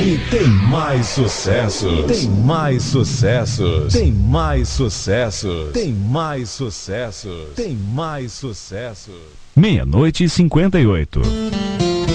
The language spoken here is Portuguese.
E tem mais sucessos. Tem mais sucessos. Tem mais sucessos. Tem mais sucessos. Tem mais sucessos. 00:58.